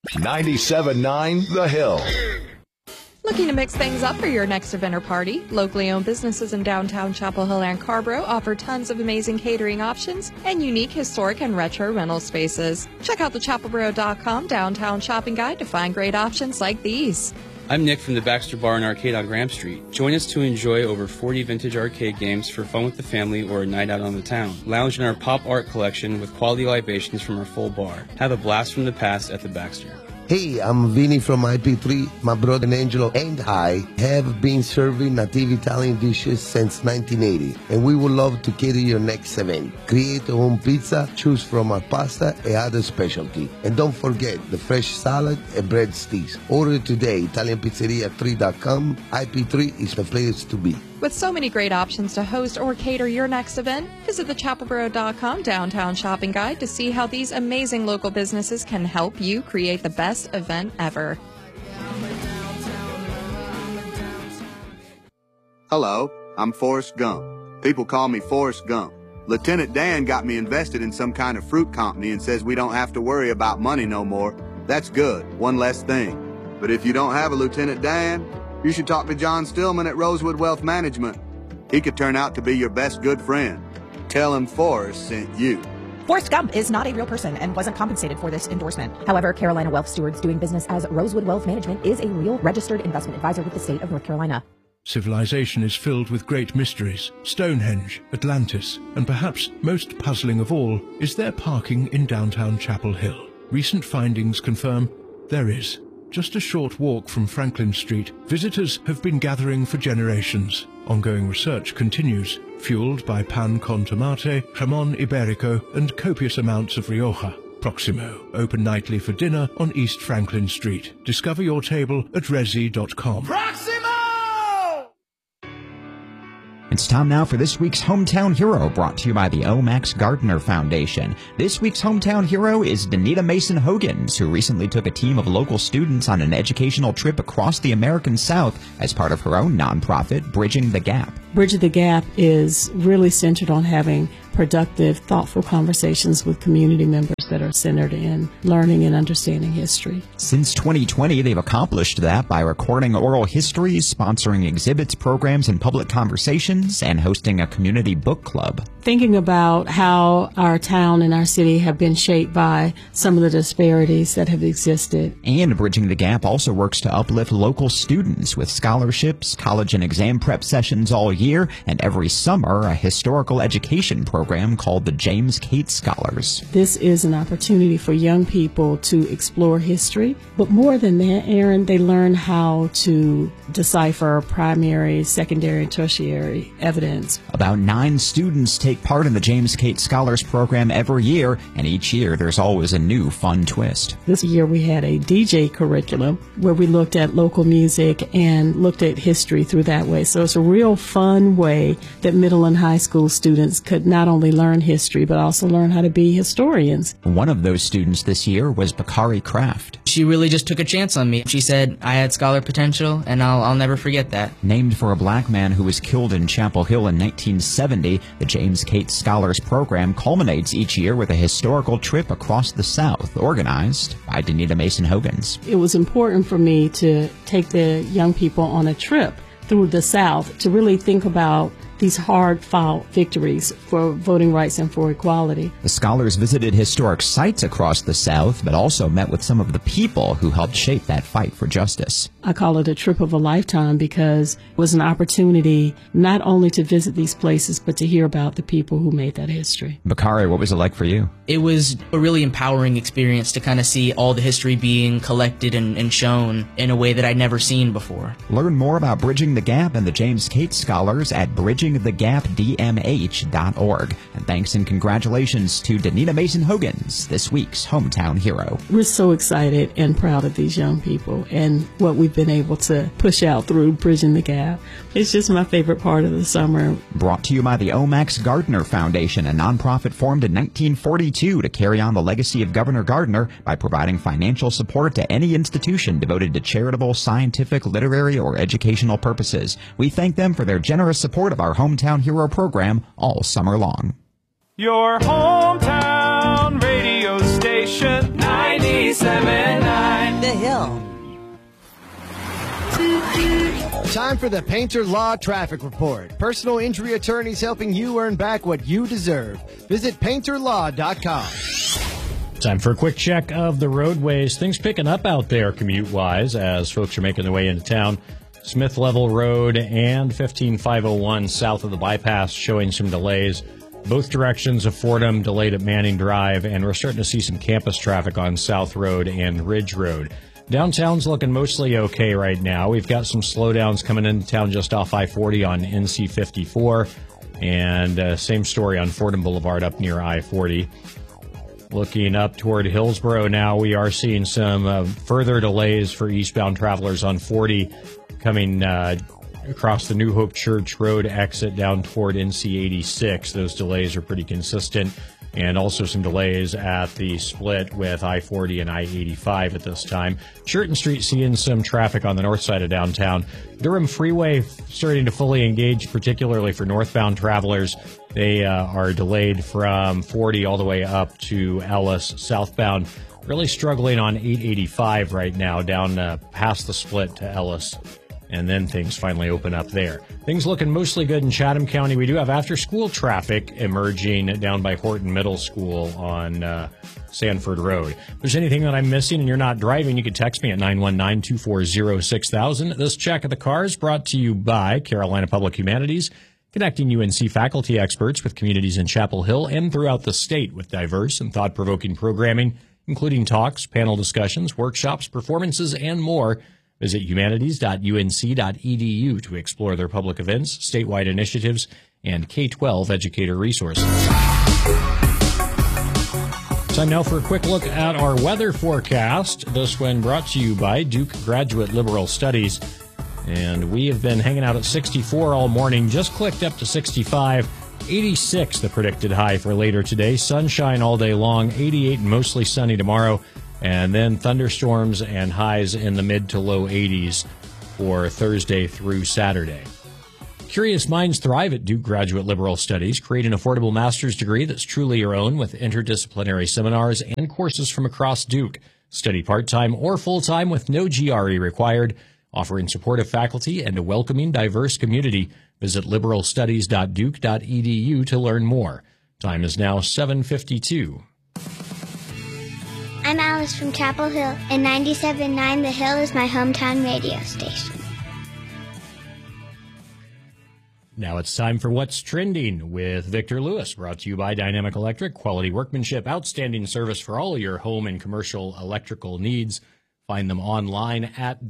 97.9 The Hill. Looking to mix things up for your next event or party? Locally owned businesses in downtown Chapel Hill and Carborough offer tons of amazing catering options and unique historic and retro rental spaces. Check out the chapelboro.com downtown shopping guide to find great options like these. I'm Nick from the Baxter Bar and Arcade on Graham Street. Join us to enjoy over 40 vintage arcade games for fun with the family or a night out on the town. Lounge in our pop art collection with quality libations from our full bar. Have a blast from the past at the Baxter. Hey, I'm Vinny from IP3. My brother Angelo and I have been serving native Italian dishes since 1980, and we would love to cater your next event. Create your own pizza, choose from our pasta and other specialty. And don't forget the fresh salad and breadsticks. Order today, ItalianPizzeria3.com. IP3 is the place to be. With so many great options to host or cater your next event, visit the chapelboro.com downtown shopping guide to see how these amazing local businesses can help you create the best event ever. Hello, I'm Forrest Gump. People call me Forrest Gump. Lieutenant Dan got me invested in some kind of fruit company and says we don't have to worry about money no more. That's good, one less thing. But if you don't have a Lieutenant Dan, you should talk to John Stillman at Rosewood Wealth Management. He could turn out to be your best good friend. Tell him Forrest sent you. Forrest Gump is not a real person and wasn't compensated for this endorsement. However, Carolina Wealth Stewards doing business as Rosewood Wealth Management is a real registered investment advisor with the state of North Carolina. Civilization is filled with great mysteries. Stonehenge, Atlantis, and perhaps most puzzling of all is there parking in downtown Chapel Hill. Recent findings confirm there is. Just a short walk from Franklin Street, visitors have been gathering for generations. Ongoing research continues, fueled by Pan con Tomate, Jamón Ibérico, and copious amounts of Rioja. Proximo, open nightly for dinner on East Franklin Street. Discover your table at resi.com. It's time now for this week's Hometown Hero, brought to you by the O. Max Gardner Foundation. This week's Hometown Hero is Danita Mason Hogans, who recently took a team of local students on an educational trip across the American South as part of her own nonprofit, Bridging the Gap. Bridging the Gap is really centered on having productive, thoughtful conversations with community members that are centered in learning and understanding history. Since 2020, they've accomplished that by recording oral histories, sponsoring exhibits, programs, and public conversations, and hosting a community book club. Thinking about how our town and our city have been shaped by some of the disparities that have existed. And Bridging the Gap also works to uplift local students with scholarships, college and exam prep sessions all year, and every summer a historical education program called the James Cates Scholars. This is an opportunity for young people to explore history, but more than that, Aaron, they learn how to decipher primary, secondary, and tertiary evidence. About 9 students take part in the James Cates Scholars program every year, and each year there's always a new fun twist. This year we had a DJ curriculum where we looked at local music and looked at history through that way. So it's a real fun way that middle and high school students could not only learn history, but also learn how to be historians. One of those students this year was Bakari Kraft. She really just took a chance on me. She said I had scholar potential, and I'll never forget that. Named for a black man who was killed in Chapel Hill in 1970, the James Cates Scholars program culminates each year with a historical trip across the South, organized by Danita Mason Hogans. It was important for me to take the young people on a trip through the South to really think about these hard-fought victories for voting rights and for equality. The scholars visited historic sites across the South, but also met with some of the people who helped shape that fight for justice. I call it a trip of a lifetime because it was an opportunity not only to visit these places, but to hear about the people who made that history. Bakari, what was it like for you? It was a really empowering experience to kind of see all the history being collected and shown in a way that I'd never seen before. Learn more about Bridging the Gap and the James Cates Scholars at bridgingthegapdmh.org. And thanks and congratulations to Danita Mason Hogans, this week's Hometown Hero. We're so excited and proud of these young people and what we've been able to push out through Bridging the Gap. It's just my favorite part of the summer. Brought to you by the O. Max Gardner Foundation, a nonprofit formed in 1942 to carry on the legacy of Governor Gardner by providing financial support to any institution devoted to charitable, scientific, literary, or educational purposes. We thank them for their generous support of our Hometown Hero program all summer long. Your hometown radio station, 97.9 the Hill. Time for the Painter Law Traffic Report. Personal injury attorneys helping you earn back what you deserve. Visit painterlaw.com. Time for a quick check of the roadways. Things picking up out there commute-wise as folks are making their way into town. Smith Level Road and 15501 south of the bypass showing some delays. Both directions of Fordham delayed at Manning Drive, and we're starting to see some campus traffic on South Road and Ridge Road. Downtown's looking mostly okay right now. We've got some slowdowns coming into town just off I-40 on NC 54, and same story on Fordham Boulevard up near I-40. Looking up toward Hillsborough now, we are seeing some further delays for eastbound travelers on 40 coming across the New Hope Church Road exit down toward NC 86. Those delays are pretty consistent. And also some delays at the split with I-40 and I-85 at this time. Churton Street seeing some traffic on the north side of downtown. Durham Freeway starting to fully engage, particularly for northbound travelers. They are delayed from 40 all the way up to Ellis. Southbound really struggling on 885 right now, down past the split to Ellis. And then things finally open up there. Things looking mostly good in Chatham County. We do have after-school traffic emerging down by Horton Middle School on Sanford Road. If there's anything that I'm missing and you're not driving, you can text me at 919-240-6000. This check of the cars brought to you by Carolina Public Humanities, connecting UNC faculty experts with communities in Chapel Hill and throughout the state with diverse and thought-provoking programming, including talks, panel discussions, workshops, performances, and more. Visit humanities.unc.edu to explore their public events, statewide initiatives, and K-12 educator resources. Time now for a quick look at our weather forecast. This one brought to you by Duke Graduate Liberal Studies. And we have been hanging out at 64 all morning, just clicked up to 65. 86 the predicted high for later today. Sunshine all day long, 88 and mostly sunny tomorrow. And then thunderstorms and highs in the mid to low 80s for Thursday through Saturday. Curious minds thrive at Duke Graduate Liberal Studies. Create an affordable master's degree that's truly your own with interdisciplinary seminars and courses from across Duke. Study part-time or full-time with no GRE required. Offering supportive faculty and a welcoming, diverse community. Visit liberalstudies.duke.edu to learn more. Time is now 7:52. I'm Alice from Chapel Hill, and 97.9 The Hill is my hometown radio station. Now it's time for What's Trending with Victor Lewis, brought to you by Dynamic Electric. Quality workmanship, outstanding service for all your home and commercial electrical needs. Find them online at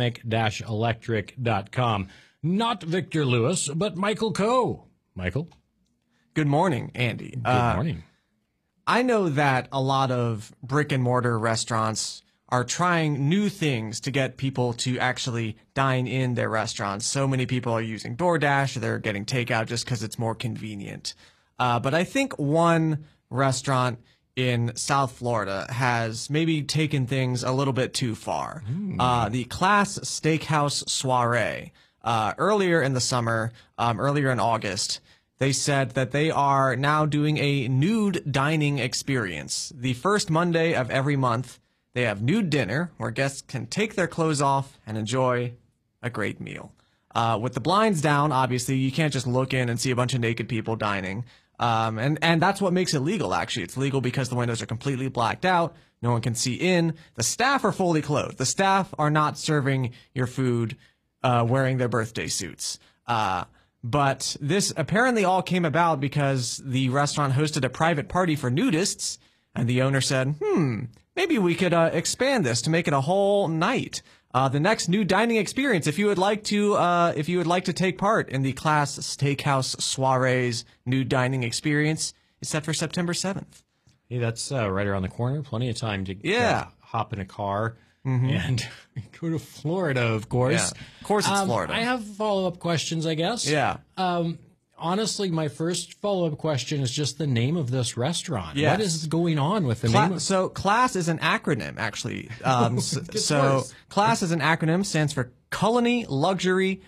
dynamic-electric.com. Not Victor Lewis, but Michael Coe. Michael? Good morning, Andy. Good morning. I know that a lot of brick and mortar restaurants are trying new things to get people to actually dine in their restaurants. So many people are using DoorDash, or they're getting takeout just because it's more convenient. But I think one restaurant in South Florida has maybe taken things a little bit too far. The Class Steakhouse Soiree. Earlier in the summer, earlier in August, they said that they are now doing a nude dining experience. The first Monday of every month, they have nude dinner where guests can take their clothes off and enjoy a great meal. With the blinds down, obviously, you can't just look in and see a bunch of naked people dining. And that's what makes it legal, actually. It's legal because the windows are completely blacked out. No one can see in. The staff are fully clothed. The staff are not serving your food wearing their birthday suits. But this apparently all came about because the restaurant hosted a private party for nudists, and the owner said, maybe we could expand this to make it a whole night. The next nude dining experience, if you would like to take part in the Class Steakhouse Soiree's nude dining experience, is set for September 7th. Hey, that's right around the corner. Plenty of time to hop in a car and go to Florida, of course. Yeah. Of course it's Florida. I have follow-up questions, I guess. Yeah. Honestly, my first follow-up question is just the name of this restaurant. Yes. What is going on with the name? So CLASS is an acronym, actually. So CLASS is an acronym, stands for Culinary Luxury,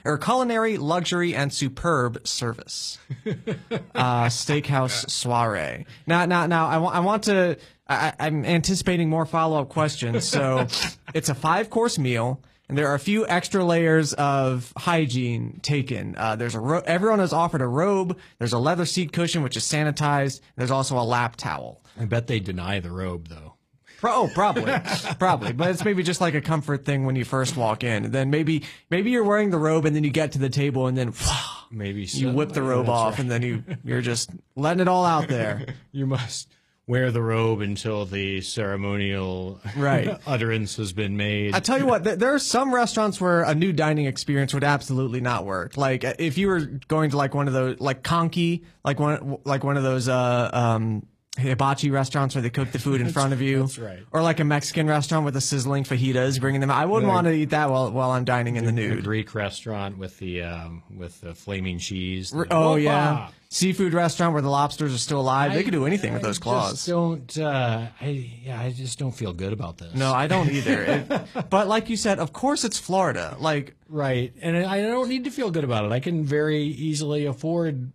and Superb Service. Steakhouse Soiree. Now, I want to I'm anticipating more follow-up questions. So it's a 5-course meal, and there are a few extra layers of hygiene taken. There's everyone is offered a robe. There's a leather seat cushion, which is sanitized. There's also a lap towel. I bet they deny the robe, though. Probably. But it's maybe just like a comfort thing when you first walk in. And then maybe you're wearing the robe and then you get to the table and then maybe you whip the robe off right. and then you're just letting it all out there. You must wear the robe until the ceremonial utterance has been made. I tell you what, there are some restaurants where a new dining experience would absolutely not work. Like if you were going to like one of those, like Conky, like one of those hibachi restaurants where they cook the food in front of you. That's right. Or like a Mexican restaurant with the sizzling fajitas, bringing them out. I wouldn't want to eat that while I'm dining in the nude. A Greek restaurant with the flaming cheese. Yeah. Seafood restaurant where the lobsters are still alive. They could do anything with those claws. I just don't feel good about this. No, I don't either. But like you said, of course it's Florida. Right, and I don't need to feel good about it. I can very easily avoid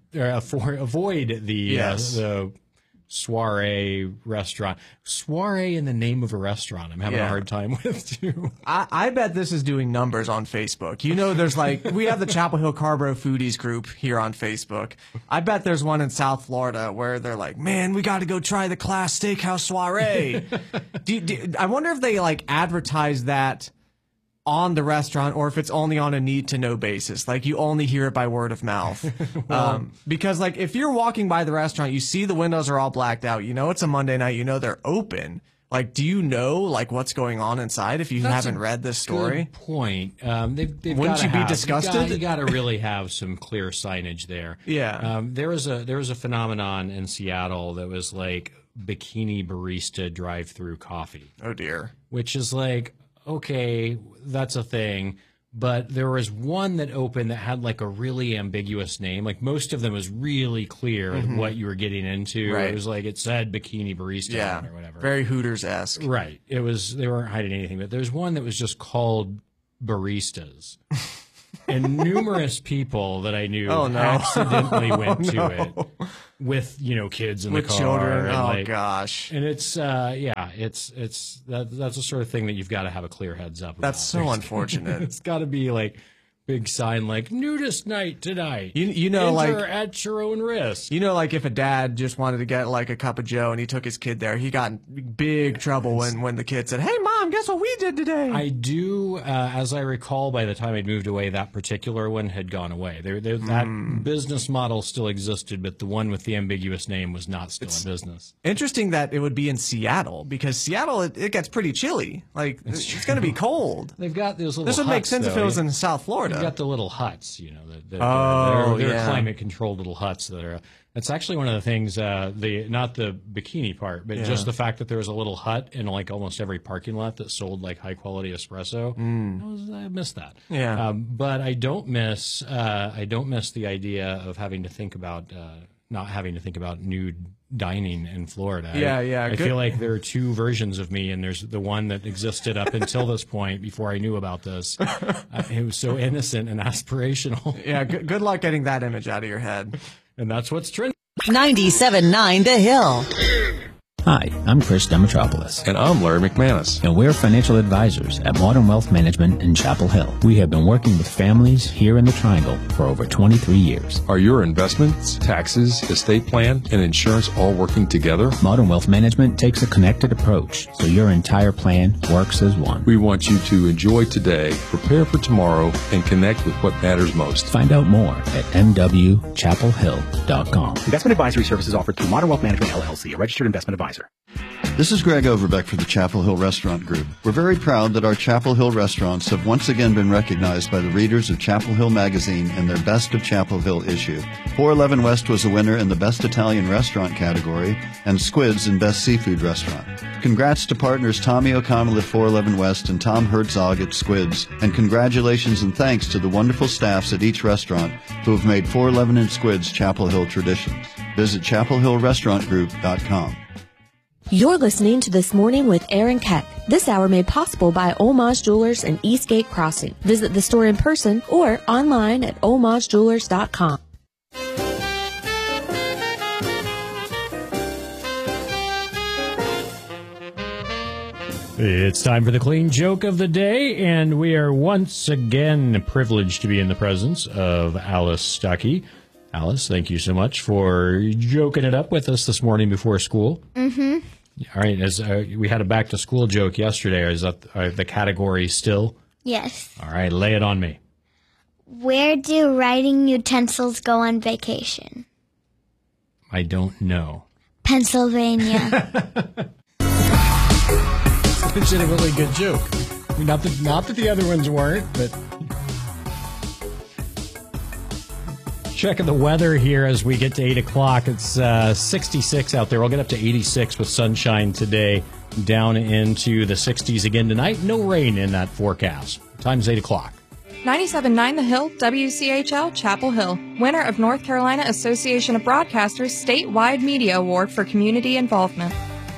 the soiree restaurant. Soiree in the name of a restaurant. I'm having a hard time with too. I bet this is doing numbers on Facebook. You know, there's we have the Chapel Hill Carbro Foodies group here on Facebook. I bet there's one in South Florida where they're like, man, we got to go try the Class Steakhouse soiree. I wonder if they advertise that on the restaurant or if it's only on a need to know basis. Like you only hear it by word of mouth. Because if you're walking by the restaurant, you see the windows are all blacked out. You know it's a Monday night. You know they're open. Do you know what's going on inside if you haven't read this story? Good point. Wouldn't you be disgusted? You got to really have some clear signage there. Yeah. There was a phenomenon in Seattle that was like bikini barista drive-through coffee. Oh dear. Which is okay, that's a thing, but there was one that opened that had a really ambiguous name. Most of them was really clear what you were getting into. Right. It was it said bikini barista or whatever. Very Hooters-esque. Right. They weren't hiding anything, but there's one that was just called baristas. And numerous people that I knew accidentally went to it with kids in the car, children. And gosh! And it's that's the sort of thing that you've got to have a clear heads up. That's so unfortunate. It's got to be big sign nudist night tonight. Enter at your own risk. If a dad just wanted to get a cup of Joe and he took his kid there, he got in big trouble when the kid said, "Hey mom, guess what we did today?" I do, as I recall, by the time I'd moved away, that particular one had gone away. That business model still existed, but the one with the ambiguous name was not still in business. Interesting that it would be in Seattle, because Seattle it gets pretty chilly. It's going to be cold. They've got those little. This would huts, make sense if it was in South Florida. You've got the little huts, they're climate-controlled little huts that are. That's actually one of the things. Not the bikini part, but just the fact that there was a little hut in almost every parking lot that sold high-quality espresso. I missed that. Yeah, but I don't miss. I don't miss the idea of having to think about not having to think about nude dining in Florida. I feel like there are two versions of me, and there's the one that existed up until this point before I knew about this. It was so innocent and aspirational. Yeah, good luck getting that image out of your head. And that's what's trending. 97.9 The Hill. Hi, I'm Chris Demetropoulos. And I'm Larry McManus. And we're financial advisors at Modern Wealth Management in Chapel Hill. We have been working with families here in the Triangle for over 23 years. Are your investments, taxes, estate plan, and insurance all working together? Modern Wealth Management takes a connected approach, so your entire plan works as one. We want you to enjoy today, prepare for tomorrow, and connect with what matters most. Find out more at mwchapelhill.com. Investment advisory services offered through Modern Wealth Management, LLC, a registered investment advisor. This is Greg Overbeck for the Chapel Hill Restaurant Group. We're very proud that our Chapel Hill restaurants have once again been recognized by the readers of Chapel Hill Magazine in their Best of Chapel Hill issue. 411 West was a winner in the Best Italian Restaurant category, and Squids in Best Seafood Restaurant. Congrats to partners Tommy O'Connell at 411 West and Tom Herzog at Squids, and congratulations and thanks to the wonderful staffs at each restaurant who have made 411 and Squids Chapel Hill traditions. Visit chapelhillrestaurantgroup.com. You're listening to This Morning with Aaron Keck. This hour made possible by Olmaz Jewelers and Eastgate Crossing. Visit the store in person or online at olmazjewelers.com. It's time for the clean joke of the day, and we are once again privileged to be in the presence of Alice Stuckey. Alice, thank you so much for joking it up with us this morning before school. Mm-hmm. All right, as we had a back-to-school joke yesterday. Is that the category still? Yes. All right, lay it on me. Where do writing utensils go on vacation? I don't know. Pennsylvania. It's a really good joke. I mean, not that the other ones weren't, but... Checking the weather here as we get to 8 o'clock. It's 66 out there. We'll get up to 86 with sunshine today, down into the 60s again tonight. No rain in that forecast. Time's 8 o'clock. 97.9 The Hill, WCHL, Chapel Hill. Winner of North Carolina Association of Broadcasters Statewide Media Award for Community Involvement.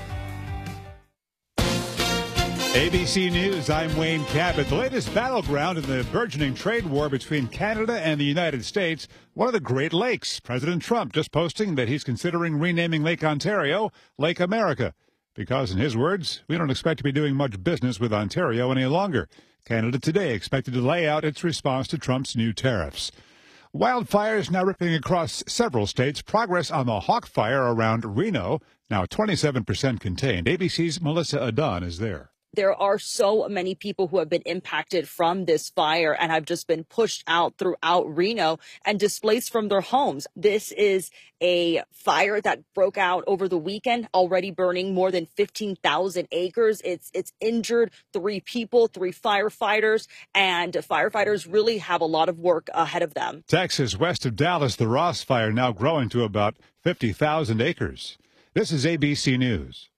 ABC News, I'm Wayne Cabot. The latest battleground in the burgeoning trade war between Canada and the United States, one of the Great Lakes. President Trump just posting that he's considering renaming Lake Ontario Lake America, because, in his words, we don't expect to be doing much business with Ontario any longer. Canada today expected to lay out its response to Trump's new tariffs. Wildfires now ripping across several states. Progress on the Hawk Fire around Reno, now 27% contained. ABC's Melissa Adon is there. There are so many people who have been impacted from this fire and have just been pushed out throughout Reno and displaced from their homes. This is a fire that broke out over the weekend, already burning more than 15,000 acres. It's injured 3 people, 3 firefighters, and firefighters really have a lot of work ahead of them. Texas, west of Dallas, the Ross Fire now growing to about 50,000 acres. This is ABC News.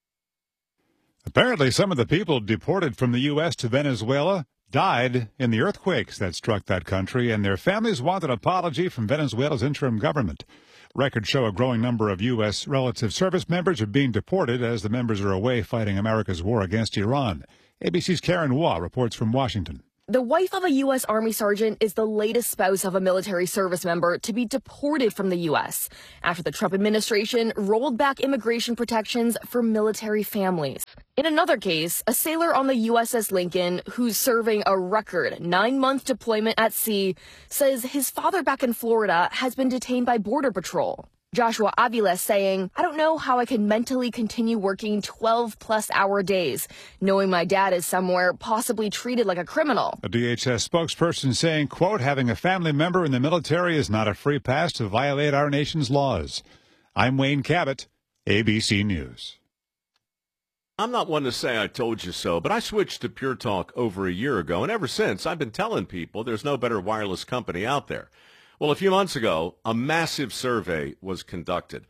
Apparently, some of the people deported from the U.S. to Venezuela died in the earthquakes that struck that country, and their families want an apology from Venezuela's interim government. Records show a growing number of U.S. relative service members are being deported as the members are away fighting America's war against Iran. ABC's Karen Waugh reports from Washington. The wife of a U.S. Army sergeant is the latest spouse of a military service member to be deported from the U.S. after the Trump administration rolled back immigration protections for military families. In another case, a sailor on the USS Lincoln, who's serving a record 9-month deployment at sea, says his father back in Florida has been detained by Border Patrol. Joshua Avila saying, "I don't know how I can mentally continue working 12-plus-hour days, knowing my dad is somewhere possibly treated like a criminal." A DHS spokesperson saying, quote, "Having a family member in the military is not a free pass to violate our nation's laws." I'm Wayne Cabot, ABC News. I'm not one to say I told you so, but I switched to Pure Talk over a year ago, and ever since I've been telling people there's no better wireless company out there. Well, a few months ago, a massive survey was conducted.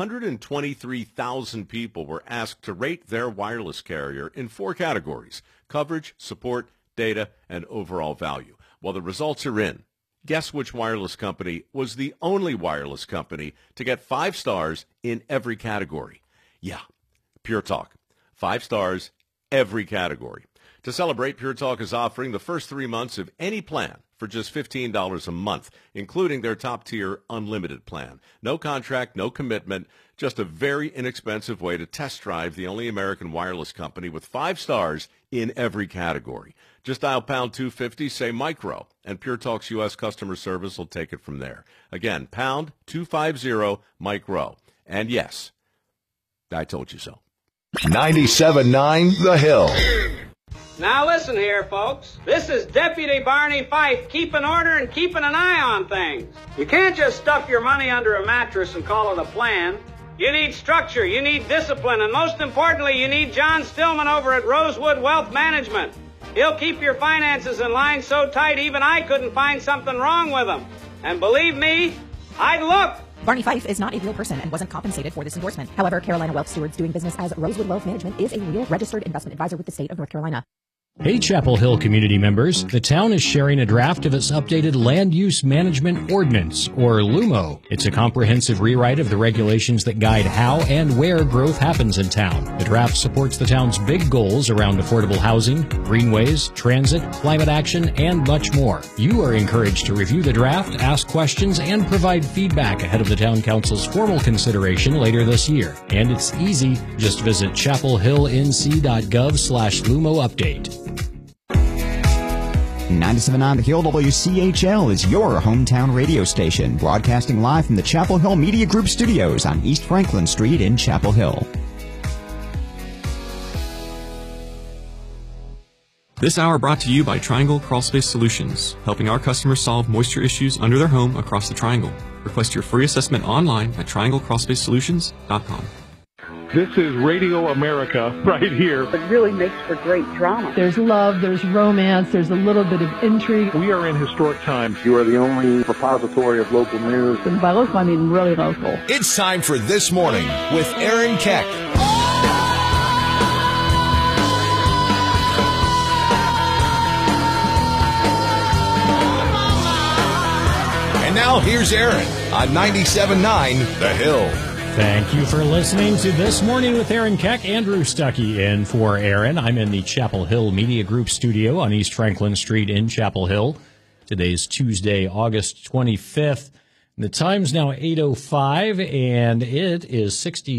123,000 people were asked to rate their wireless carrier in 4 categories: coverage, support, data, and overall value. Well, the results are in. Guess which wireless company was the only wireless company to get 5 stars in every category? Yeah, Pure Talk. 5 stars, every category. To celebrate, Pure Talk is offering the first 3 months of any plan for just $15 a month, including their top-tier unlimited plan. No contract, no commitment, just a very inexpensive way to test drive the only American wireless company with 5 stars in every category. Just dial pound 250, say micro, and Pure Talk's U.S. customer service will take it from there. Again, pound 250 micro. And yes, I told you so. 97.9 The Hill. Now listen here, folks. This is Deputy Barney Fife, keeping order and keeping an eye on things. You can't just stuff your money under a mattress and call it a plan. You need structure, you need discipline, and most importantly, you need John Stillman over at Rosewood Wealth Management. He'll keep your finances in line so tight even I couldn't find something wrong with them. And believe me, I'd look. Barney Fife is not a real person and wasn't compensated for this endorsement. However, Carolina Wealth Stewards doing business as Rosewood Wealth Management is a real registered investment advisor with the state of North Carolina. Hey, Chapel Hill community members. The town is sharing a draft of its updated Land Use Management Ordinance, or LUMO. It's a comprehensive rewrite of the regulations that guide how and where growth happens in town. The draft supports the town's big goals around affordable housing, greenways, transit, climate action, and much more. You are encouraged to review the draft, ask questions, and provide feedback ahead of the town council's formal consideration later this year. And it's easy. Just visit chapelhillnc.gov/LUMO update. 97.9 The Hill WCHL is your hometown radio station, broadcasting live from the Chapel Hill Media Group studios on East Franklin Street in Chapel Hill. This hour brought to you by Triangle Crawlspace Solutions, helping our customers solve moisture issues under their home across the Triangle. Request your free assessment online at trianglecrawlspacesolutions.com. This is Radio America right here. It really makes for great drama. There's love, there's romance, there's a little bit of intrigue. We are in historic times. You are the only repository of local news. And by local, I mean really local. It's time for This Morning with Aaron Keck. And now here's Aaron on 97.9 The Hill. Thank you for listening to This Morning with Aaron Keck. Andrew Stuckey in for Aaron. I'm in the Chapel Hill Media Group studio on East Franklin Street in Chapel Hill. Today's Tuesday, August 25th. The time's now 8:05, and it is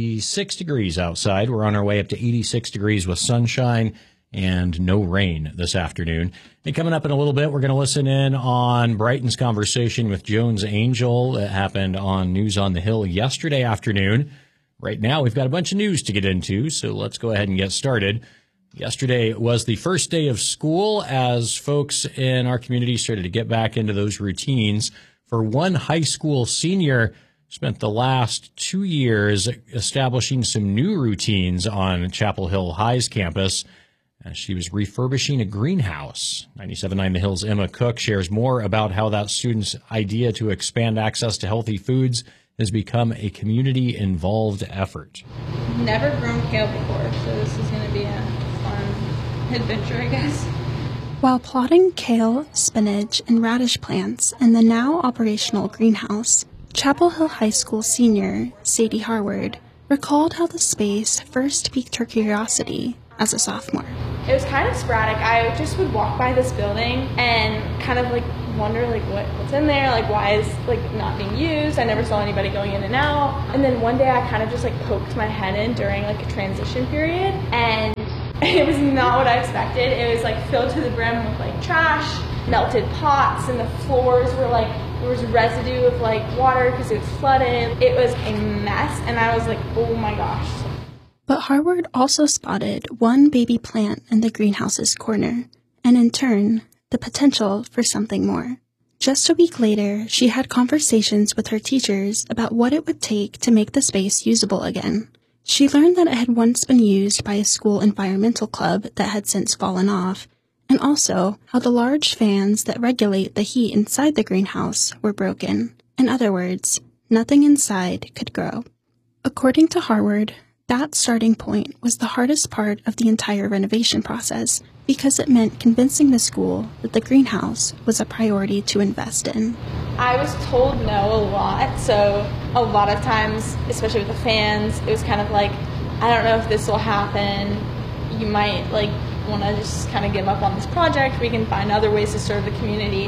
66 degrees outside. We're on our way up to 86 degrees with sunshine and no rain this afternoon. And coming up in a little bit, we're going to listen in on Brighton's conversation with Jones Angell that happened on News on the Hill yesterday afternoon. Right now, we've got a bunch of news to get into, so let's go ahead and get started. Yesterday was the first day of school as folks in our community started to get back into those routines. For one high school senior, spent the last 2 years establishing some new routines on Chapel Hill High's campus. She was refurbishing a greenhouse. 97.9 The Hill's Emma Cook shares more about how that student's idea to expand access to healthy foods has become a community-involved effort. Never grown kale before, so this is going to be a fun adventure, I guess. While plotting kale, spinach, and radish plants in the now operational greenhouse, Chapel Hill High School senior Sadie Harward recalled how the space first piqued her curiosity as a sophomore. It was kind of sporadic. I just would walk by this building and kind of wonder what's in there, why is not being used. I never saw anybody going in and out. And then one day I kind of just poked my head in during a transition period, and it was not what I expected. It was filled to the brim with trash, melted pots, and the floors were there was residue of water because it was flooded. It was a mess, and I was oh my gosh. But Harward also spotted one baby plant in the greenhouse's corner, and in turn, the potential for something more. Just a week later, she had conversations with her teachers about what it would take to make the space usable again. She learned that it had once been used by a school environmental club that had since fallen off, and also how the large fans that regulate the heat inside the greenhouse were broken. In other words, nothing inside could grow. According to Harward, that starting point was the hardest part of the entire renovation process because it meant convincing the school that the greenhouse was a priority to invest in. I was told no a lot, so a lot of times, especially with the fans, it was kind of I don't know if this will happen. You might want to just kind of give up on this project. We can find other ways to serve the community.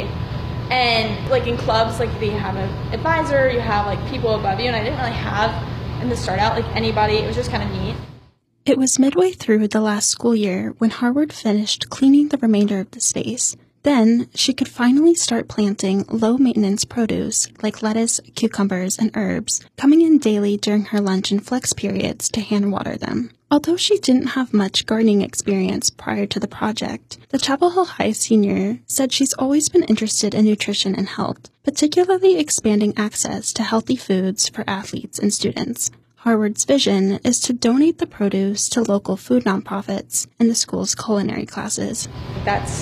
And in clubs, you have an advisor, you have people above you, and I didn't really have, and to start out anybody. It was just kind of neat. It was midway through the last school year when Harward finished cleaning the remainder of the space. Then she could finally start planting low-maintenance produce like lettuce, cucumbers, and herbs, coming in daily during her lunch and flex periods to hand water them. Although she didn't have much gardening experience prior to the project, the Chapel Hill High senior said she's always been interested in nutrition and health, particularly expanding access to healthy foods for athletes and students. Harward's vision is to donate the produce to local food nonprofits in the school's culinary classes. That's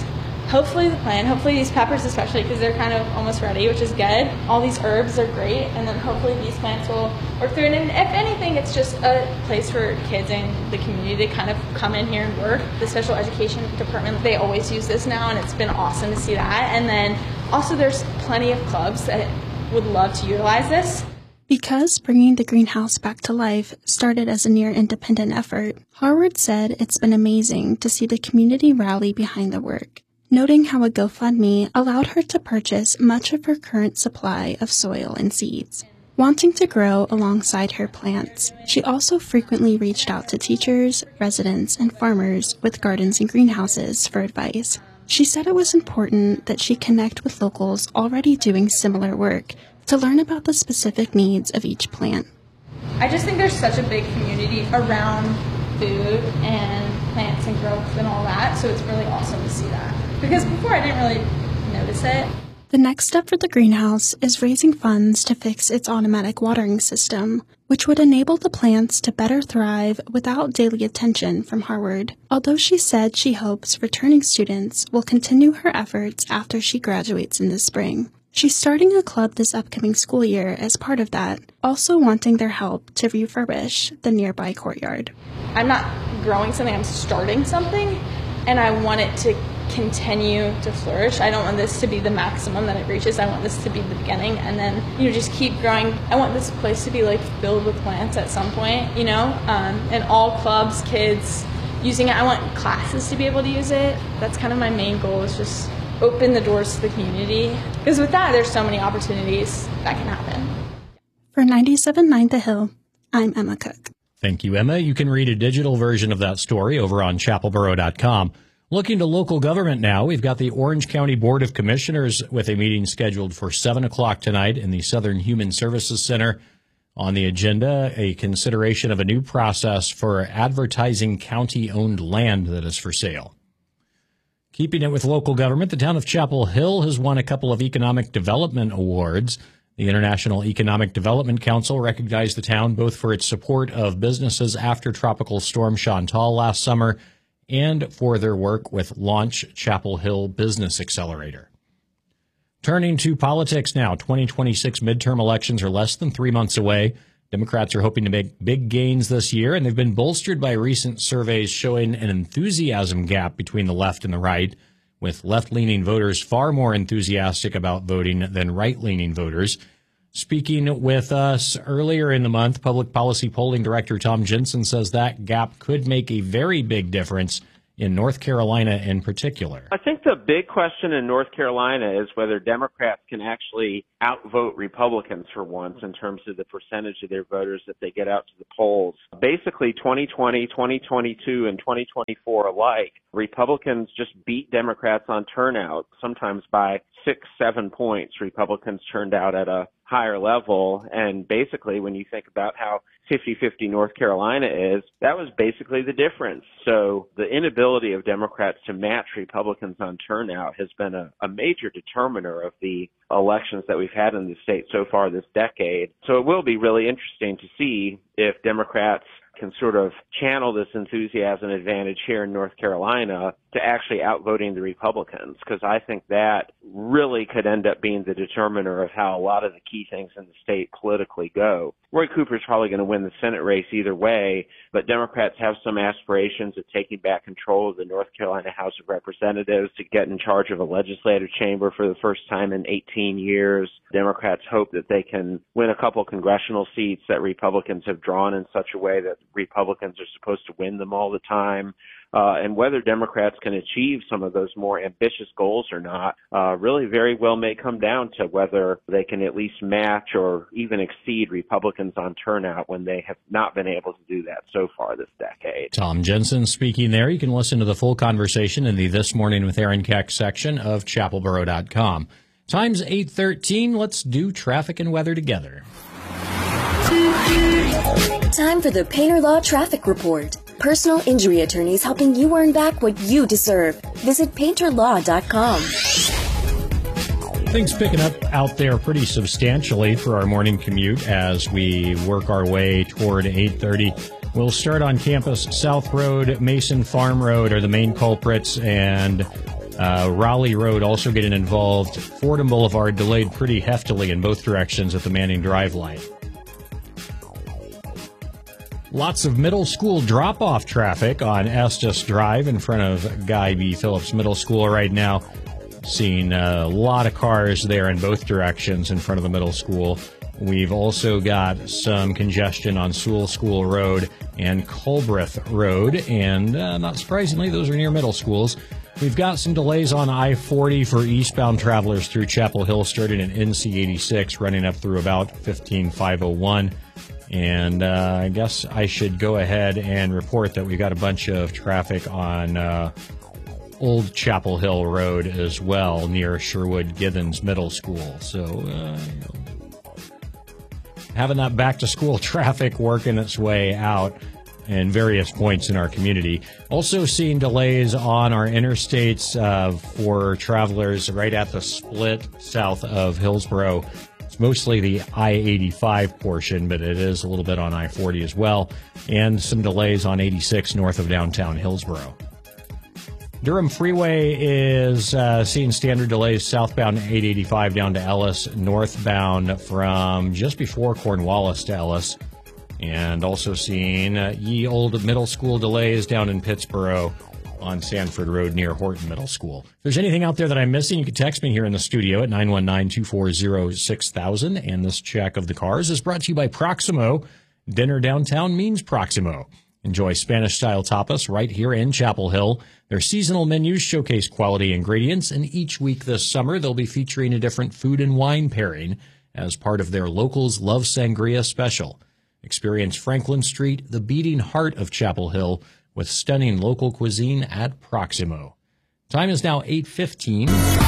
hopefully these peppers especially, because they're kind of almost ready, which is good. All these herbs are great, and then hopefully these plants will work through. And if anything, it's just a place for kids in the community to kind of come in here and work. The special education department, they always use this now, and it's been awesome to see that. And then also there's plenty of clubs that would love to utilize this. Because bringing the greenhouse back to life started as a near-independent effort, Harward said it's been amazing to see the community rally behind the work, noting how a GoFundMe allowed her to purchase much of her current supply of soil and seeds. Wanting to grow alongside her plants, she also frequently reached out to teachers, residents, and farmers with gardens and greenhouses for advice. She said it was important that she connect with locals already doing similar work to learn about the specific needs of each plant. I just think there's such a big community around food and plants and growth and all that, so it's really awesome to see that. Because before I didn't really notice it. The next step for the greenhouse is raising funds to fix its automatic watering system, which would enable the plants to better thrive without daily attention from Harward. Although she said she hopes returning students will continue her efforts after she graduates in the spring. She's starting a club this upcoming school year as part of that, also wanting their help to refurbish the nearby courtyard. I'm not growing something, I'm starting something, and I want it to continue to flourish. I don't want this to be the maximum that it reaches. I want this to be the beginning, and then, just keep growing. I want this place to be, filled with plants at some point, and all clubs, kids using it. I want classes to be able to use it. That's kind of my main goal, is just open the doors to the community, because with that there's so many opportunities that can happen. For 97.9 The Hill, I'm Emma Cook. Thank you, Emma. You can read a digital version of that story over on chapelboro.com. Looking to local government now, we've got the Orange County Board of Commissioners with a meeting scheduled for 7 o'clock tonight in the Southern Human Services Center. On the agenda, a consideration of a new process for advertising county-owned land that is for sale. Keeping it with local government, the town of Chapel Hill has won a couple of economic development awards. The International Economic Development Council recognized the town both for its support of businesses after Tropical Storm Chantal last summer and for their work with Launch Chapel Hill Business Accelerator. Turning to politics now, 2026 midterm elections are less than 3 months away. Democrats are hoping to make big gains this year, and they've been bolstered by recent surveys showing an enthusiasm gap between the left and the right, with left-leaning voters far more enthusiastic about voting than right-leaning voters. Speaking with us earlier in the month, Public Policy Polling Director Tom Jensen says that gap could make a very big difference in North Carolina in particular. I think the big question in North Carolina is whether Democrats can actually outvote Republicans for once in terms of the percentage of their voters that they get out to the polls. Basically, 2020, 2022, and 2024 alike, Republicans just beat Democrats on turnout, sometimes by 6-7 points. Republicans turned out at a higher level, and basically when you think about how 50-50 North Carolina is, that was basically the difference. So the inability of Democrats to match Republicans on turnout has been a major determiner of the elections that we've had in the state so far this decade. So it will be really interesting to see if Democrats can sort of channel this enthusiasm advantage here in North Carolina to actually outvoting the Republicans, because I think that really could end up being the determiner of how a lot of the key things in the state politically go. Roy Cooper's probably going to win the Senate race either way, but Democrats have some aspirations of taking back control of the North Carolina House of Representatives, to get in charge of a legislative chamber for the first time in 18 years. Democrats hope that they can win a couple congressional seats that Republicans have drawn in such a way that Republicans are supposed to win them all the time. And whether Democrats can achieve some of those more ambitious goals or not really very well may come down to whether they can at least match or even exceed Republicans on turnout, when they have not been able to do that so far this decade. Tom Jensen speaking there. You can listen to the full conversation in the This Morning with Aaron Keck section of chapelboro.com. Time's 8:13. Let's do traffic and weather together. Time for the Painter Law Traffic Report. Personal injury attorneys helping you earn back what you deserve. Visit painterlaw.com. Things picking up out there pretty substantially for our morning commute as we work our way toward 8:30. We'll start on campus. South Road, Mason Farm Road are the main culprits, and Raleigh Road also getting involved. Fordham Boulevard delayed pretty heftily in both directions at the Manning Drive light. Lots of middle school drop-off traffic on Estes Drive in front of Guy B. Phillips Middle School right now. Seeing a lot of cars there in both directions in front of the middle school. We've also got some congestion on Sewell School Road and Culbreth Road, and not surprisingly, those are near middle schools. We've got some delays on I-40 for eastbound travelers through Chapel Hill, starting at NC 86, running up through about 15501. And I guess I should go ahead and report that we've got a bunch of traffic on Old Chapel Hill Road as well, near Sherwood Githens Middle School. So, having that back-to-school traffic working its way out in various points in our community. Also seeing delays on our interstates for travelers right at the split south of Hillsborough. It's mostly the I-85 portion, but it is a little bit on I-40 as well, and some delays on 86 north of downtown Hillsborough. Durham Freeway is seeing standard delays southbound 885 down to Ellis, northbound from just before Cornwallis to Ellis, and also seeing Ye Old Middle School delays down in Pittsboro on Sanford Road near Horton Middle School. If there's anything out there that I'm missing, you can text me here in the studio at 919-240-6000. And this check of the cars is brought to you by Proximo. Dinner downtown means Proximo. Enjoy Spanish-style tapas right here in Chapel Hill. Their seasonal menus showcase quality ingredients, and each week this summer they'll be featuring a different food and wine pairing as part of their Locals Love Sangria special. Experience Franklin Street, the beating heart of Chapel Hill, with stunning local cuisine at Proximo. Time is now 8:15.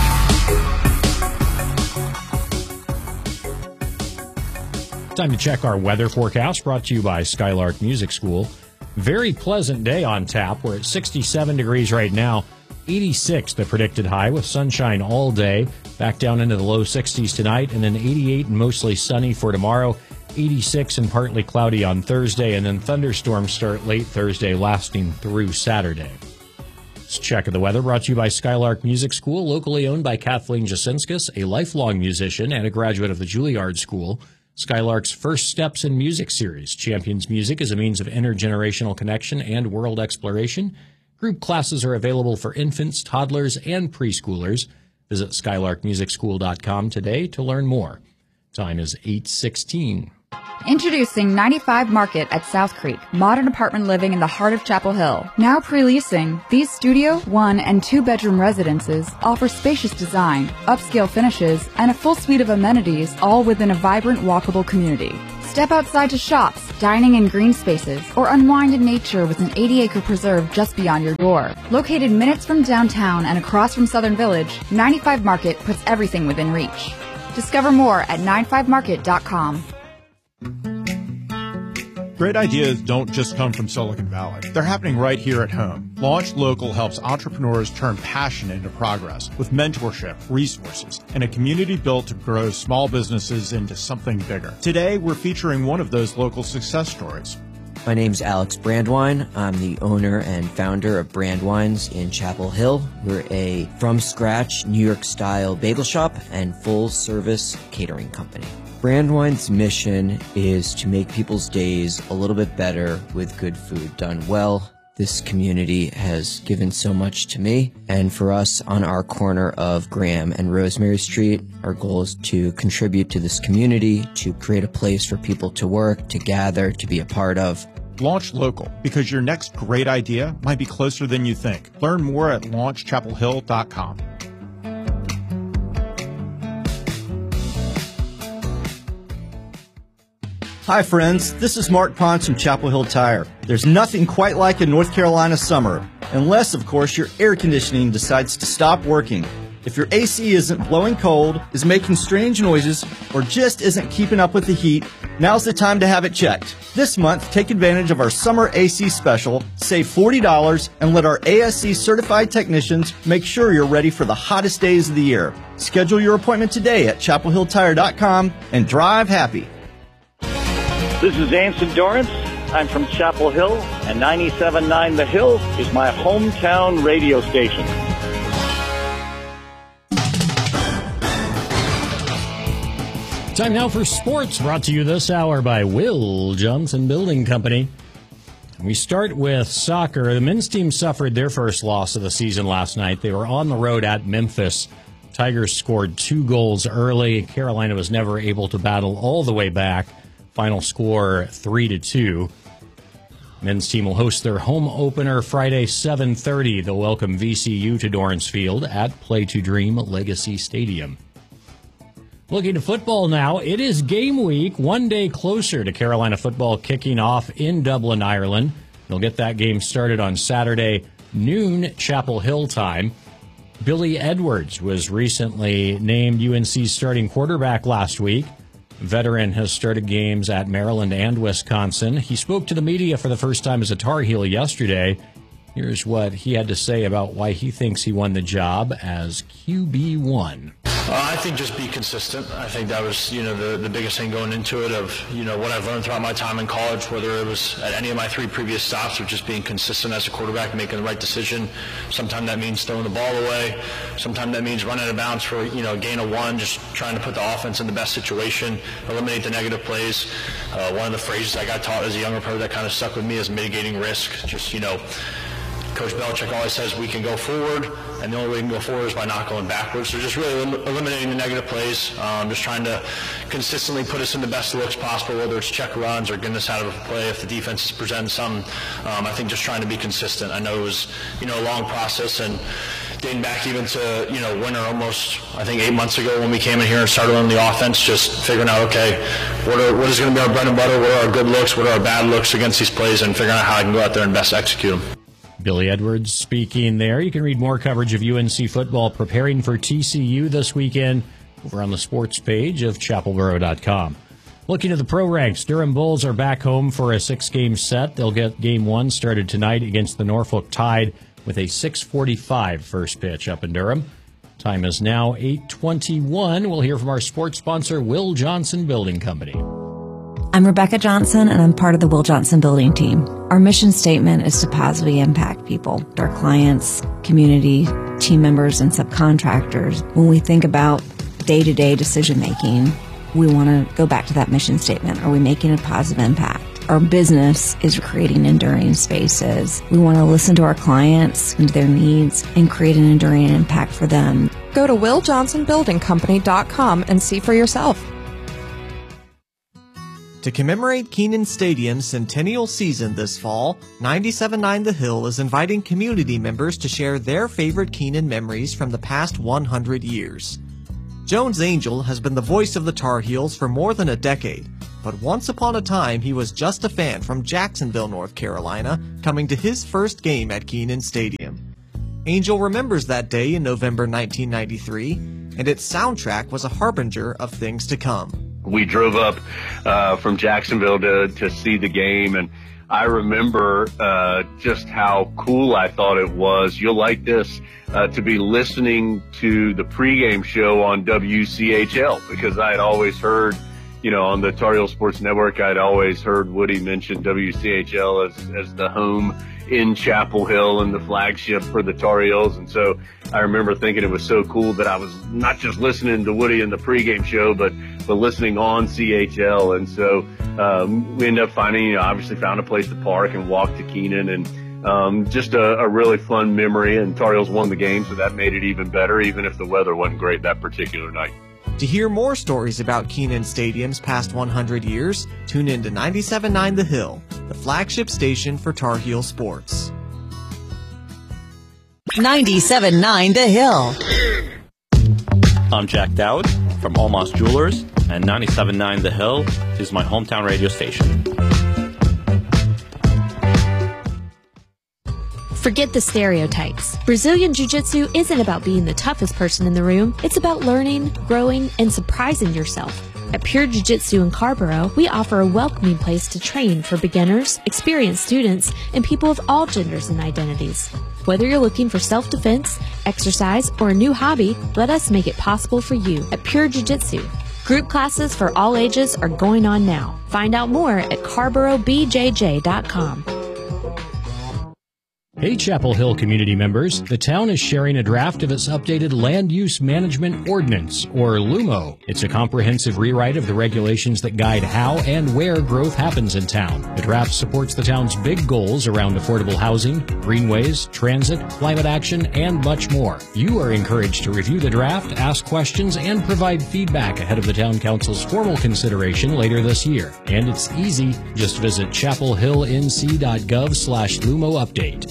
Time to check our weather forecast, brought to you by Skylark Music School. Very pleasant day on tap. We're at 67 degrees right now. 86 the predicted high with sunshine all day. Back down into the low 60s tonight, and then 88 and mostly sunny for tomorrow. 86 and partly cloudy on Thursday, and then thunderstorms start late Thursday, lasting through Saturday. This check of the weather brought to you by Skylark Music School, locally owned by Kathleen Jasinskis, a lifelong musician and a graduate of the Juilliard School. Skylark's First Steps in Music series champions music as a means of intergenerational connection and world exploration. Group classes are available for infants, toddlers, and preschoolers. Visit SkylarkMusicSchool.com today to learn more. Time is 8:16. Introducing 95 Market at South Creek, modern apartment living in the heart of Chapel Hill. Now pre-leasing, these studio, 1- and 2-bedroom residences offer spacious design, upscale finishes, and a full suite of amenities, all within a vibrant, walkable community. Step outside to shops, dining in green spaces, or unwind in nature with an 80-acre preserve just beyond your door. Located minutes from downtown and across from Southern Village, 95 Market puts everything within reach. Discover more at 95market.com. Great ideas don't just come from Silicon Valley. They're happening right here at home. Launch Local helps entrepreneurs turn passion into progress with mentorship, resources, and a community built to grow small businesses into something bigger. Today, we're featuring one of those local success stories. My name's Alex Brandwine. I'm the owner and founder of Brandwines in Chapel Hill. We're a from-scratch New York-style bagel shop and full-service catering company. Brandwine's mission is to make people's days a little bit better with good food done well. This community has given so much to me, and for us on our corner of Graham and Rosemary Street, our goal is to contribute to this community, to create a place for people to work, to gather, to be a part of. Launch Local, because your next great idea might be closer than you think. Learn more at launchchapelhill.com. Hi friends, this is Mark Ponce from Chapel Hill Tire. There's nothing quite like a North Carolina summer, unless of course your air conditioning decides to stop working. If your AC isn't blowing cold, is making strange noises, or just isn't keeping up with the heat, now's the time to have it checked. This month, take advantage of our summer AC special, save $40, and let our ASC certified technicians make sure you're ready for the hottest days of the year. Schedule your appointment today at chapelhilltire.com and drive happy. This is Anson Dorrance. I'm from Chapel Hill, and 97.9 The Hill is my hometown radio station. Time now for sports, brought to you this hour by Will Johnson Building Company. We start with soccer. The men's team suffered their first loss of the season last night. They were on the road at Memphis. Tigers scored 2 goals early. Carolina was never able to battle all the way back. Final score 3-2. Men's team will host their home opener Friday, 7:30. They'll welcome VCU to Dorrance Field at Play to Dream Legacy Stadium. Looking to football now, it is game week, one day closer to Carolina football kicking off in Dublin, Ireland. They'll get that game started on Saturday, noon Chapel Hill time. Billy Edwards was recently named UNC's starting quarterback last week. Veteran has started games at Maryland and Wisconsin. He spoke to the media for the first time as a Tar Heel yesterday. Here's what he had to say about why he thinks he won the job as QB1. I think just be consistent. I think that was, the biggest thing going into it of, what I've learned throughout my time in college, whether it was at any of my 3 previous stops, of just being consistent as a quarterback, making the right decision. Sometimes that means throwing the ball away. Sometimes that means running out of bounds for, a gain of 1, just trying to put the offense in the best situation, eliminate the negative plays. One of the phrases I got taught as a younger player that kind of stuck with me is mitigating risk. Just, Coach Belichick always says we can go forward, and the only way we can go forward is by not going backwards. So just really eliminating the negative plays, just trying to consistently put us in the best looks possible, whether it's check runs or getting us out of a play if the defense is presenting something. I think just trying to be consistent. I know it was, a long process, and dating back even to, winter almost, I think 8 months ago when we came in here and started on the offense, just figuring out, okay, what is going to be our bread and butter, what are our good looks, what are our bad looks against these plays, and figuring out how I can go out there and best execute them. Billy Edwards speaking there. You can read more coverage of UNC football preparing for TCU this weekend over on the sports page of chapelboro.com. Looking at the pro ranks, Durham Bulls are back home for a 6-game set. They'll get game 1 started tonight against the Norfolk Tide with a 6:45 first pitch up in Durham. Time is now 8:21. We'll hear from our sports sponsor, Will Johnson Building Company. I'm Rebecca Johnson, and I'm part of the Will Johnson Building team. Our mission statement is to positively impact people, our clients, community, team members, and subcontractors. When we think about day-to-day decision-making, we want to go back to that mission statement. Are we making a positive impact? Our business is creating enduring spaces. We want to listen to our clients and their needs and create an enduring impact for them. Go to WillJohnsonBuildingCompany.com and see for yourself. To commemorate Kenan Stadium's centennial season this fall, 97.9 The Hill is inviting community members to share their favorite Kenan memories from the past 100 years. Jones Angell has been the voice of the Tar Heels for more than a decade, but once upon a time he was just a fan from Jacksonville, North Carolina, coming to his first game at Kenan Stadium. Angell remembers that day in November 1993, and its soundtrack was a harbinger of things to come. We drove up from Jacksonville to see the game, and I remember just how cool I thought it was. You'll like this, to be listening to the pregame show on WCHL, because I had always heard, on the Tar Heel Sports Network, I'd always heard Woody mention WCHL as the home in Chapel Hill and the flagship for the Tar Heels. And so I remember thinking it was so cool that I was not just listening to Woody in the pregame show, but listening on CHL. And so we ended up finding, obviously found a place to park and walk to Kenan, and just a really fun memory. And Tar Heels won the game, so that made it even better, even if the weather wasn't great that particular night. To hear more stories about Kenan Stadium's past 100 years, tune in to 97.9 The Hill, the flagship station for Tar Heel sports. 97.9 The Hill. I'm Jack Dowd from Almas Jewelers, and 97.9 The Hill is my hometown radio station. Forget the stereotypes. Brazilian Jiu-Jitsu isn't about being the toughest person in the room. It's about learning, growing, and surprising yourself. At Pure Jiu-Jitsu in Carborough, we offer a welcoming place to train for beginners, experienced students, and people of all genders and identities. Whether you're looking for self-defense, exercise, or a new hobby, let us make it possible for you at Pure Jiu-Jitsu. Group classes for all ages are going on now. Find out more at CarboroughBJJ.com. Hey, Chapel Hill community members, the town is sharing a draft of its updated Land Use Management Ordinance, or LUMO. It's a comprehensive rewrite of the regulations that guide how and where growth happens in town. The draft supports the town's big goals around affordable housing, greenways, transit, climate action, and much more. You are encouraged to review the draft, ask questions, and provide feedback ahead of the town council's formal consideration later this year. And it's easy. Just visit chapelhillnc.gov/LUMO update.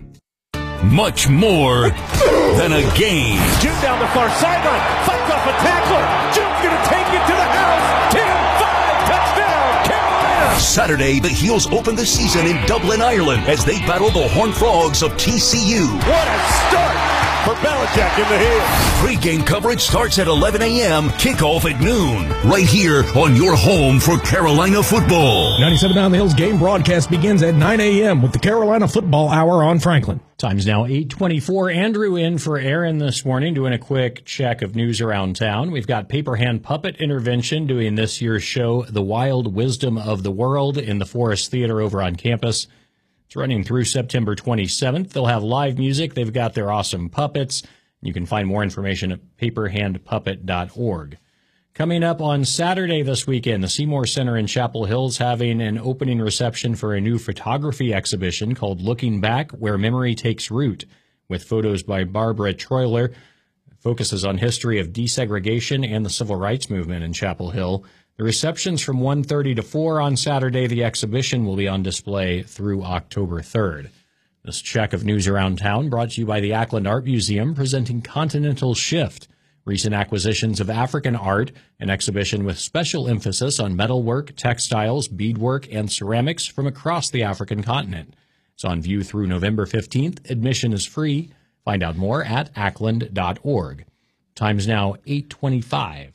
Much more than a game. June down the far sideline, fights off a tackler. June's going to take it to the house. 10-5, touchdown, Carolina. Saturday, the Heels open the season in Dublin, Ireland, as they battle the Horned Frogs of TCU. What a start for Belichick in the Heels. Pre-game coverage starts at 11 a.m., kickoff at noon, right here on your home for Carolina football. 97.9 The Hills game broadcast begins at 9 a.m. with the Carolina Football Hour on Franklin. Time's now 8:24. Andrew in for Aaron this morning, doing a quick check of news around town. We've got Paper Hand Puppet Intervention doing this year's show, The Wild Wisdom of the World, in the Forest Theater over on campus. It's running through September 27th. They'll have live music. They've got their awesome puppets. You can find more information at paperhandpuppet.org. Coming up on Saturday this weekend, the Seymour Center in Chapel Hill is having an opening reception for a new photography exhibition called Looking Back, Where Memory Takes Root, with photos by Barbara Troiler. It focuses on history of desegregation and the civil rights movement in Chapel Hill. The reception's from 1:30 to 4 on Saturday. The exhibition will be on display through October 3rd. This check of news around town brought to you by the Ackland Art Museum, presenting Continental Shift, recent acquisitions of African art, an exhibition with special emphasis on metalwork, textiles, beadwork, and ceramics from across the African continent. It's on view through November 15th. Admission is free. Find out more at ackland.org. Time's now 8:25.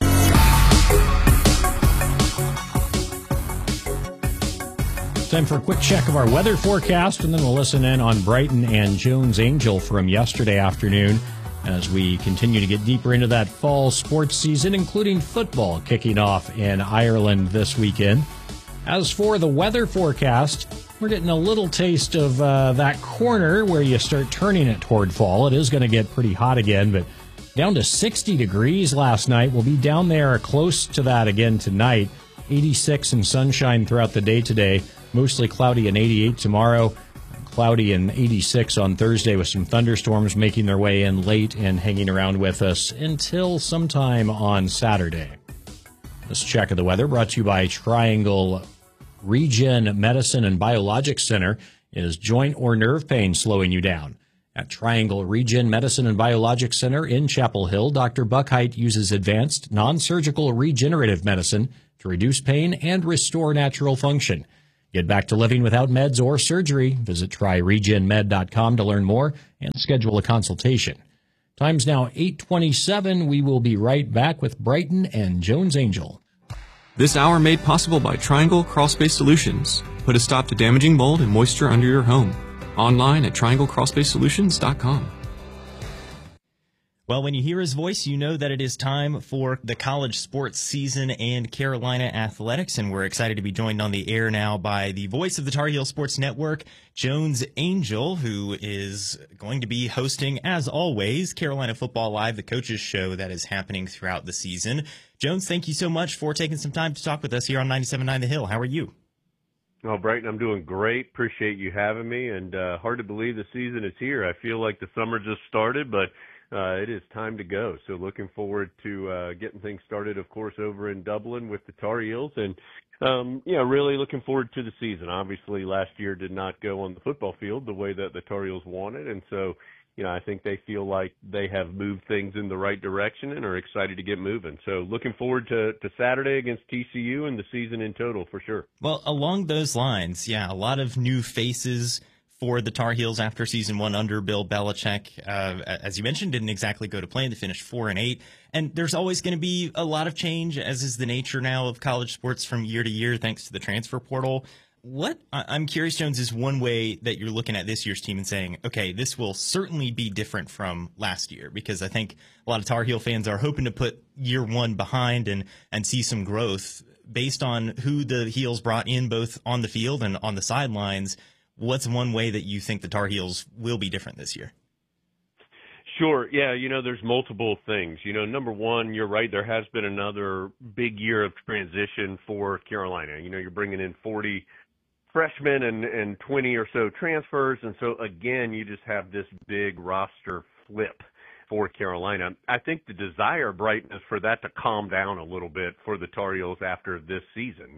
Time for a quick check of our weather forecast, and then we'll listen in on Brighton and Jones Angell from yesterday afternoon as we continue to get deeper into that fall sports season, including football kicking off in Ireland this weekend. As for the weather forecast, we're getting a little taste of that corner where you start turning it toward fall. It is going to get pretty hot again, but down to 60 degrees last night. We'll be down there close to that again tonight. 86 and sunshine throughout the day today. Mostly cloudy and 88 tomorrow. Cloudy and 86 on Thursday with some thunderstorms making their way in late and hanging around with us until sometime on Saturday. This check of the weather brought to you by Triangle Regen Medicine and Biologics Center. Is joint or nerve pain slowing you down? At Triangle Regen Medicine and Biologics Center in Chapel Hill, Dr. Buckheit uses advanced non-surgical regenerative medicine to reduce pain and restore natural function. Get back to living without meds or surgery. Visit tryregenmed.com to learn more and schedule a consultation. Time's now 8:27. We will be right back with Brighton and Jones Angell. This hour made possible by Triangle Crawlspace Solutions. Put a stop to damaging mold and moisture under your home. Online at trianglecrawlspacesolutions.com. Well, when you hear his voice, you know that it is time for the college sports season and Carolina athletics, and we're excited to be joined on the air now by the voice of the Tar Heel Sports Network, Jones Angell, who is going to be hosting, as always, Carolina Football Live, the coaches show that is happening throughout the season. Jones, thank you so much for taking some time to talk with us here on 97.9 The Hill. How are you? Oh, Brighton, I'm doing great. Appreciate you having me, and hard to believe the season is here. I feel like the summer just started, but it is time to go. So looking forward to getting things started, of course, over in Dublin with the Tar Heels, and really looking forward to the season. Obviously, last year did not go on the football field the way that the Tar Heels wanted, and so I think they feel like they have moved things in the right direction and are excited to get moving. So looking forward to Saturday against TCU and the season in total for sure. Well, along those lines, a lot of new faces for the Tar Heels after season one under Bill Belichick. As you mentioned, didn't exactly go to plan. They finished 4-8. And there's always going to be a lot of change, as is the nature now of college sports from year to year, thanks to the transfer portal. What I'm curious, Jones, is one way that you're looking at this year's team and saying, okay, this will certainly be different from last year, because I think a lot of Tar Heel fans are hoping to put year one behind and see some growth based on who the Heels brought in both on the field and on the sidelines. What's one way that you think the Tar Heels will be different this year? Sure. Yeah, there's multiple things. Number one, you're right. There has been another big year of transition for Carolina. You're bringing in 40 freshmen and 20 or so transfers. And so, again, you just have this big roster flip for Carolina. I think the desire, Brighton, is for that to calm down a little bit for the Tar Heels after this season.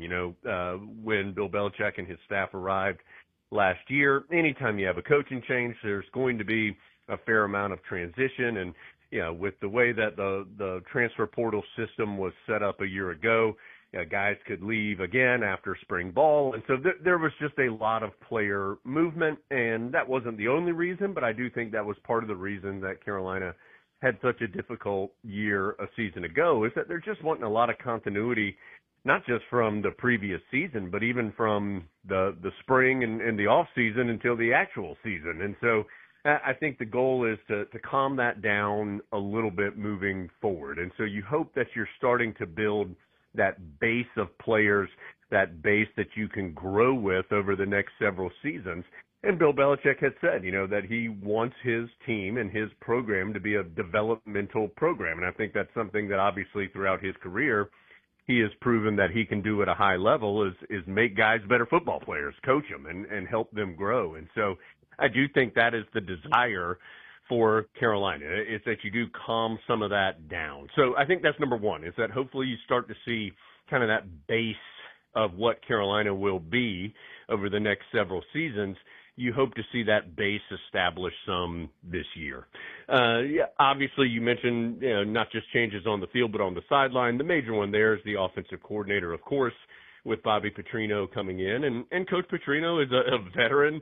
When Bill Belichick and his staff arrived last year, anytime you have a coaching change, there's going to be a fair amount of transition. And, with the way that the transfer portal system was set up a year ago, guys could leave again after spring ball. And so there was just a lot of player movement, and that wasn't the only reason, but I do think that was part of the reason that Carolina had such a difficult year a season ago, is that they're just wanting a lot of continuity, not just from the previous season, but even from the spring and the off season until the actual season. And so I think the goal is to calm that down a little bit moving forward. And so you hope that you're starting to build that base of players, that base that you can grow with over the next several seasons. And Bill Belichick has said, that he wants his team and his program to be a developmental program. And I think that's something that obviously throughout his career, he has proven that he can do at a high level is make guys better football players, coach them and help them grow. And so I do think that is the desire for Carolina, is that you do calm some of that down. So I think that's number one, is that hopefully you start to see kind of that base of what Carolina will be over the next several seasons. You hope to see that base established some this year. Obviously, you mentioned not just changes on the field, but on the sideline. The major one there is the offensive coordinator, of course, with Bobby Petrino coming in. And Coach Petrino is a veteran,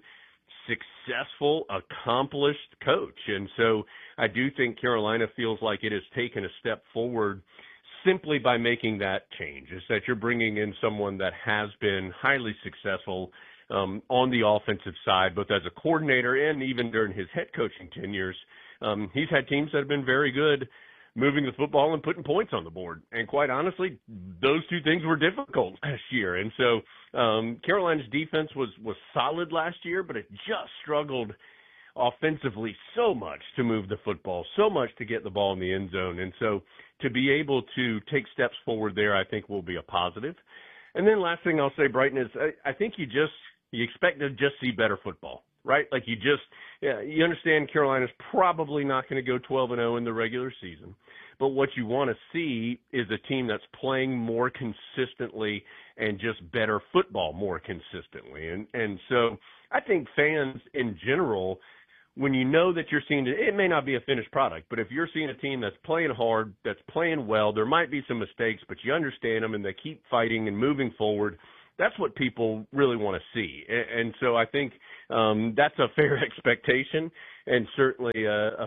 successful, accomplished coach. And so I do think Carolina feels like it has taken a step forward simply by making that change, is that you're bringing in someone that has been highly successful on the offensive side, both as a coordinator and even during his head coaching tenures. He's had teams that have been very good moving the football and putting points on the board. And quite honestly, those two things were difficult last year. And so Carolina's defense was solid last year, but it just struggled offensively so much to move the football, so much to get the ball in the end zone. And so to be able to take steps forward there, I think will be a positive. And then last thing I'll say, Brighton, is I think you expect to just see better football, right? Like you understand Carolina's probably not going to go 12-0 in the regular season. But what you want to see is a team that's playing more consistently and just better football more consistently. And so I think fans in general, when you know that you're seeing, it may not be a finished product, but if you're seeing a team that's playing hard, that's playing well, there might be some mistakes, but you understand them and they keep fighting and moving forward. That's what people really want to see. And so I think that's a fair expectation and certainly a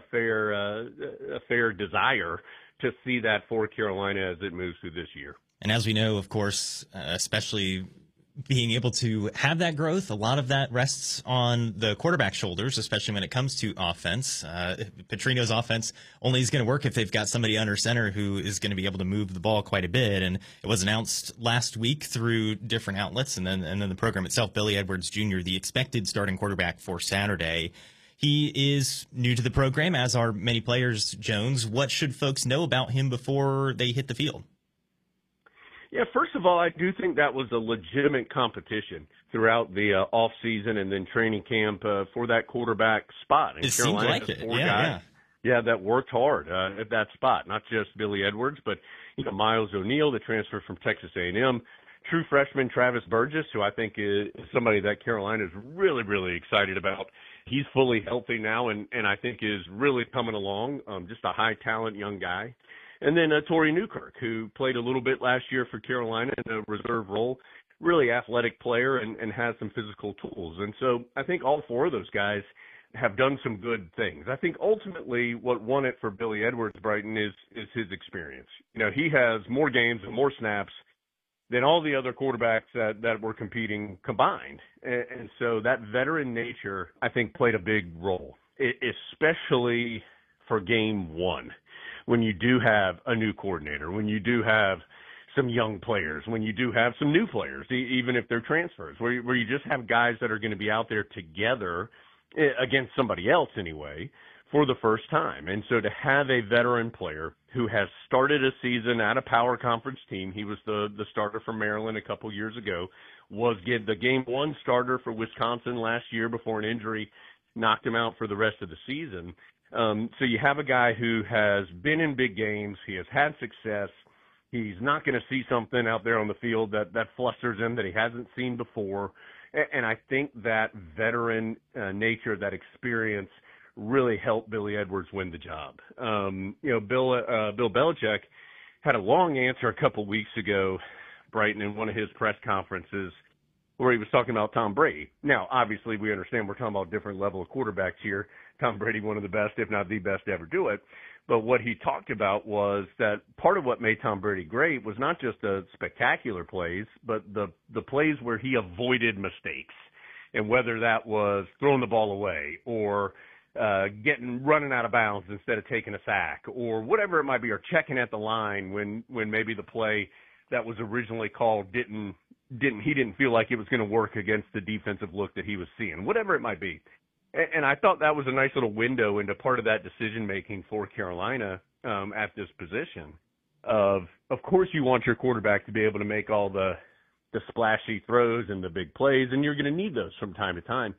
fair desire to see that for Carolina as it moves through this year. And as we know, of course, especially being able to have that growth, a lot of that rests on the quarterback's shoulders, especially when it comes to offense. Petrino's offense only is going to work if they've got somebody under center who is going to be able to move the ball quite a bit. And it was announced last week through different outlets and then the program itself, Billy Edwards Jr., the expected starting quarterback for Saturday. He is new to the program, as are many players, Jones. What should folks know about him before they hit the field? Yeah, first of all, I do think that was a legitimate competition throughout the off season and then training camp for that quarterback spot. And it seemed like it. Yeah, that worked hard at that spot. Not just Billy Edwards, but Miles O'Neill, the transfer from Texas A&M, true freshman Travis Burgess, who I think is somebody that Carolina is really, really excited about. He's fully healthy now, and I think is really coming along. Just a high talent young guy. And then Torrey Newkirk, who played a little bit last year for Carolina in a reserve role, really athletic player and has some physical tools. And so I think all four of those guys have done some good things. I think ultimately what won it for Billy Edwards, Brighton, is his experience. He has more games and more snaps than all the other quarterbacks that were competing combined. And so that veteran nature, I think, played a big role, especially for game one, when you do have a new coordinator, when you do have some young players, when you do have some new players, even if they're transfers, where you just have guys that are going to be out there together against somebody else anyway for the first time. And so to have a veteran player who has started a season at a power conference team, he was the starter for Maryland a couple years ago, was the game one starter for Wisconsin last year before an injury knocked him out for the rest of the season. So you have a guy who has been in big games. He has had success. He's not going to see something out there on the field that flusters him that he hasn't seen before. And I think that veteran nature, that experience, really helped Billy Edwards win the job. Bill Belichick had a long answer a couple weeks ago, Brighton, in one of his press conferences where he was talking about Tom Brady. Now, obviously, we understand we're talking about a different level of quarterbacks here. Tom Brady, one of the best, if not the best to ever do it. But what he talked about was that part of what made Tom Brady great was not just the spectacular plays, but the plays where he avoided mistakes. And whether that was throwing the ball away or running out of bounds instead of taking a sack or whatever it might be, or checking at the line when maybe the play that was originally called he didn't feel like it was going to work against the defensive look that he was seeing, whatever it might be. And I thought that was a nice little window into part of that decision-making for Carolina at this position. Of course, you want your quarterback to be able to make all the splashy throws and the big plays, and you're going to need those from time to time.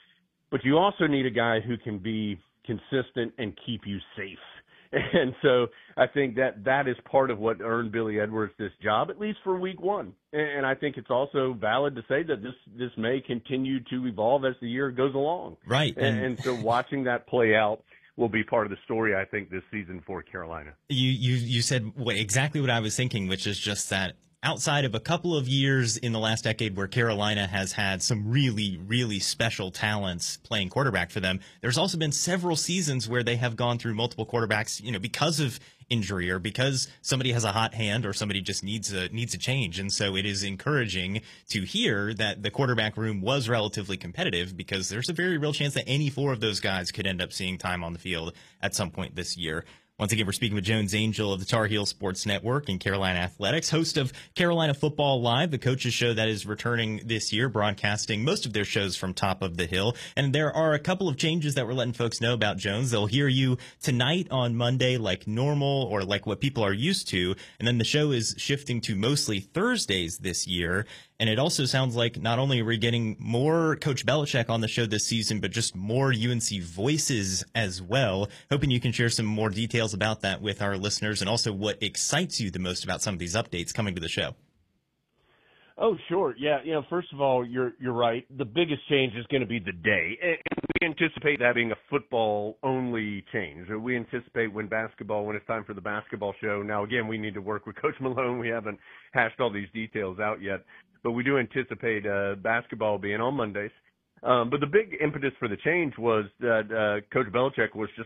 But you also need a guy who can be consistent and keep you safe. And so I think that is part of what earned Billy Edwards this job, at least for week one. And I think it's also valid to say that this may continue to evolve as the year goes along. Right. And so watching that play out will be part of the story, I think, this season for Carolina. You said exactly what I was thinking, which is just that outside of a couple of years in the last decade where Carolina has had some really, really special talents playing quarterback for them, there's also been several seasons where they have gone through multiple quarterbacks, because of injury or because somebody has a hot hand or somebody just needs a change. And so it is encouraging to hear that the quarterback room was relatively competitive, because there's a very real chance that any four of those guys could end up seeing time on the field at some point this year. Once again, we're speaking with Jones Angell of the Tar Heel Sports Network and Carolina Athletics, host of Carolina Football Live, the coaches show that is returning this year, broadcasting most of their shows from Top of the Hill. And there are a couple of changes that we're letting folks know about, Jones. They'll hear you tonight on Monday like normal, or like what people are used to. And then the show is shifting to mostly Thursdays this year. And it also sounds like not only are we getting more Coach Belichick on the show this season, but just more UNC voices as well. Hoping you can share some more details about that with our listeners, and also what excites you the most about some of these updates coming to the show. Oh, sure. Yeah. First of all, you're right. The biggest change is going to be the day. And we anticipate that being a football-only change. We anticipate when it's time for the basketball show. Now, again, we need to work with Coach Malone. We haven't hashed all these details out yet. But we do anticipate basketball being on Mondays. But the big impetus for the change was that Coach Belichick was just